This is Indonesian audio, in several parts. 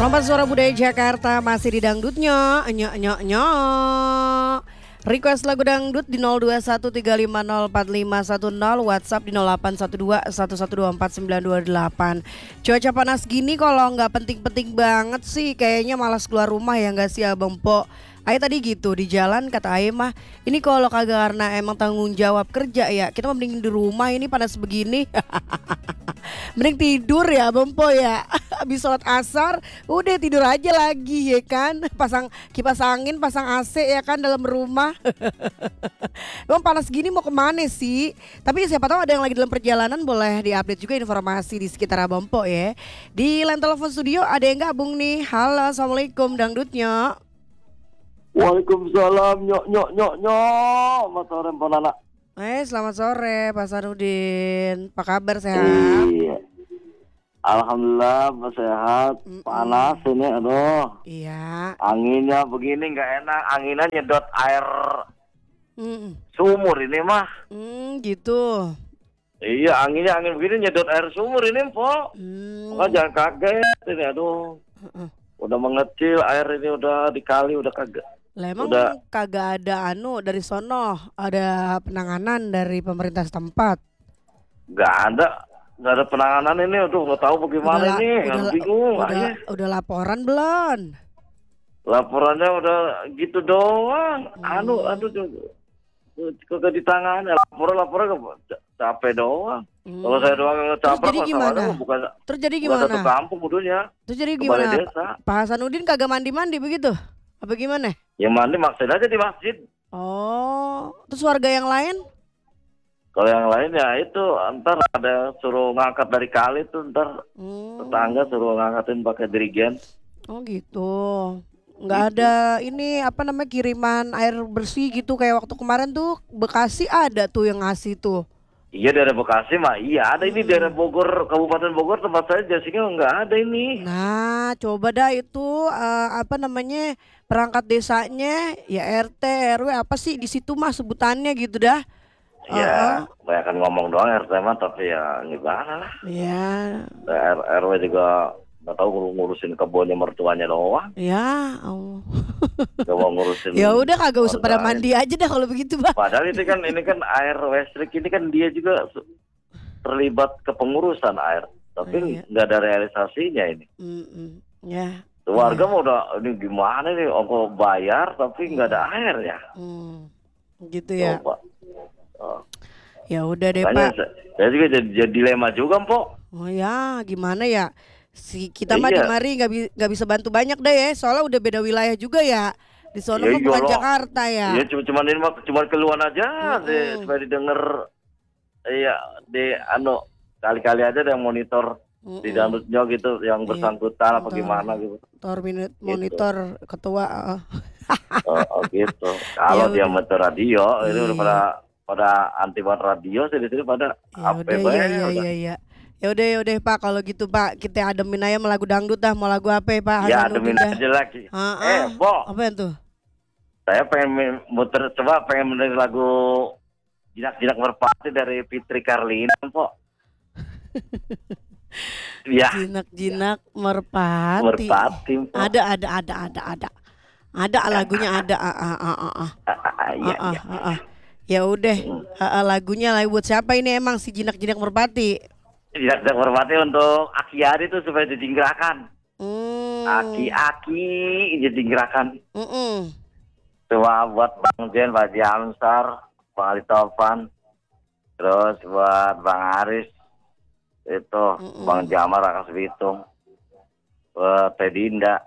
Lompat Suara Budaya Jakarta masih di dangdutnya, nyok nyok nyok. Request lagu dangdut di 0213504510, WhatsApp di 081211249228. Cuaca panas gini kalau nggak penting-penting banget sih, kayaknya malas keluar rumah ya nggak sih Abang Po? Ayo tadi gitu di jalan kata Aye mah, ini kalau kagak karena emang tanggung jawab kerja ya, kita mah mending di rumah ini panas begini. Mending tidur ya Bang Po ya. Habis sholat asar udah tidur aja lagi ya kan. Pasang kipas angin, pasang AC ya kan dalam rumah. Bang panas gini mau kemana sih? Tapi siapa tahu ada yang lagi dalam perjalanan, boleh diupdate juga informasi di sekitar Abang Po ya. Di line telepon studio ada yang gabung nih. Halo, assalamualaikum dangdutnya. Waalaikumsalam, nyok nyok nyok nyok. Selamat sore Ponana. Selamat sore Pak Sarudin. Apa kabar, sehat? Iya. Alhamdulillah sehat. Panas ini, aduh. Iya. Anginnya begini nggak enak. Anginnya nyedot air sumur ini mah. Gitu. Iya, anginnya angin begini nyedot air sumur ini, Po. Maka jangan kaget ini, aduh. Udah mengecil air ini, udah dikali udah kaget. Lah emang Udah. kagak ada dari sono, ada penanganan dari pemerintah setempat? Nggak ada penanganan ini, aduh nggak tahu bagaimana ini, bingung aja. Udah laporan belum? Laporannya udah gitu doang, kagak ditangani. Laporan capek doang. Kalau saya doang yang capek, jadi gimana? Bukan gimana? satu kampung udunya. Terus jadi Kembali gimana? desa. Pak Hasanuddin kagak mandi begitu? Apa gimana? Ya mandi maksud aja di masjid. Oh, terus warga yang lain? Kalau yang lain ya itu ntar ada suruh ngangkat dari kali tuh, ntar tetangga suruh ngangkatin pakai dirigen. Oh gitu. Nggak ada ini apa namanya kiriman air bersih gitu kayak waktu kemarin tuh Bekasi ada tuh yang ngasih tuh. Iya, daerah Bekasi mah iya ada. Ini daerah Bogor, Kabupaten Bogor tempat saya Jasinya nggak ada ini. Nah coba dah itu apa namanya perangkat desanya ya RT RW apa sih di situ mah sebutannya gitu dah. Ya, banyak ngomong doang RT mah, tapi ya gimana lah. Iya. RW juga nggak tahu ngurusin kebunnya mertuanya doang. Ya Allah. Gak mau ngurusin. Ya udah kagak usah pada mandi aja dah kalau begitu, Pak. Padahal ini kan air listrik ini kan dia juga terlibat kepengurusan air, tapi nggak ada realisasinya ini. Ya. Warga mau udah ini gimana nih, ongkos bayar tapi nggak ada air ya. Gitu ya. Coba. Ya udah deh Makanya Pak. saya juga jadi dilema juga, Mpok. Oh ya, gimana ya? Kita mah di mari nggak bisa bantu banyak deh ya, soalnya udah beda wilayah juga ya. Di sono mah bukan Jakarta ya. Iya, cuma keluhan aja deh, supaya didengar. Iya, kali-kali aja ada yang monitor di dangdutnya gitu, yang bersangkutan apa gimana gitu. Monitor ketua. Oh gitu. Kalau dia monitor radio, itu udah pada anti radio, di sini pada apa ya. Ya udah Pak, kalau gitu Pak kita ademin aja mau lagu dangdut dah. Mau lagu apa ya Pak? Ya ademin aja lagi. Bo. Apa itu? Saya pengen mendengar lagu Jinak-Jinak Merpati dari Fitri Karlina, Po. Ya. Jinak-Jinak Merpati. Po. Ada lagunya ada. Iya. Ya udah, lagunya buat siapa ini emang si Jinak-Jinak Merpati? Jinak-Jinak Merpati untuk Aki-Adi tuh supaya didinggerakan. Aki-aki didinggerakan. Cuma buat Bang Jen, Pak Jamsar, Bang Ali Topan, terus buat Bang Aris, itu Bang Jamar, Rakas Bitung, Tedinda,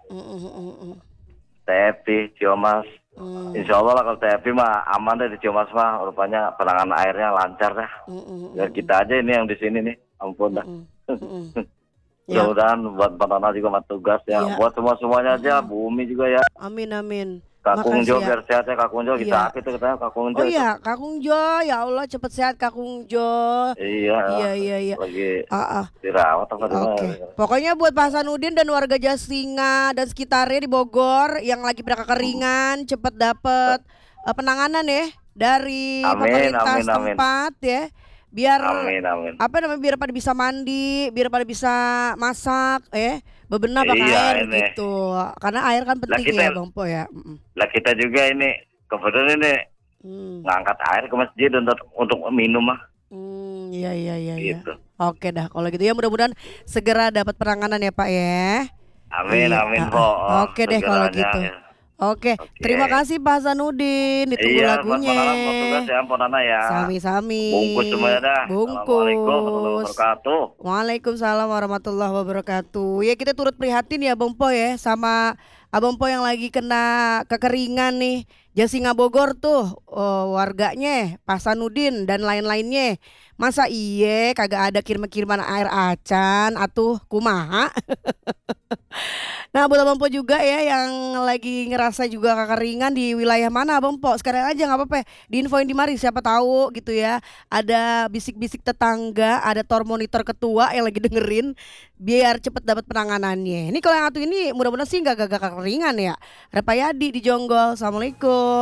Tepi, Ciomas. Insya Allah lah kalau Tepi mah aman deh di Ciomas mah, rupanya penanganan airnya lancar dah. Biar kita aja ini yang di sini nih, ampun dah. Mudah-mudahan buat Banana juga mah tugas ya. Buat semuanya aja, Bumi juga ya. Amin. Kakung Jo biar sehat ya, Kakung Jo kita sakit katanya Kakung Jo. Oh iya, Kakung Jo, ya Allah cepet sehat Kakung Jo. Iya. Lagi dirawat apa gimana. Pokoknya buat Pak Hasanuddin dan warga Jasinga dan sekitarnya di Bogor yang lagi pada kekeringan cepet dapet penanganan ya dari pemerintah setempat ya. Biar amin. Apa namanya, biar pada bisa mandi, biar pada bisa masak bebenah pakai Iya air ini. gitu. Karena air kan Lah penting ya kita, Bang Po ya. lah kita juga ini kebetulan ini Hmm. ngangkat air ke masjid untuk minum mah. Iya iya iya iya. Gitu. Oke dah kalau gitu ya mudah-mudahan segera dapat penanganan ya Pak ya. Amin, Iya, amin po. Oh, oke deh kalau segeranya. gitu. Ya. Oke, Oke. terima kasih Pak Hasanuddin. Ditunggu Iya, selamat lagunya. malam, buat tugas ya, Mpok Nana ya. Sami-sami. Bungkus semuanya dah. Assalamualaikum warahmatullahi Bungkus. wabarakatuh. Waalaikumsalam warahmatullahi wabarakatuh. Ya kita turut prihatin ya Bang Po ya sama Abang Po yang lagi kena kekeringan nih. Jasinga Bogor tuh warganya Pak Hasanuddin dan lain-lainnya. Masa iye kagak ada kirim-kiriman air acan atuh kumaha? Nah, buat Abang Po juga ya yang lagi ngerasa juga kekeringan di wilayah mana Abang Po, sekalian aja nggak apa-apa, diinfoin di mari siapa tahu gitu ya. Ada bisik-bisik tetangga, ada tor monitor ketua yang lagi dengerin biar cepet dapat penanganannya. Ini kalau yang satu ini mudah-mudahan sih nggak gagak kekeringan ya. Ada Pak Yadi di Jonggol. Assalamualaikum.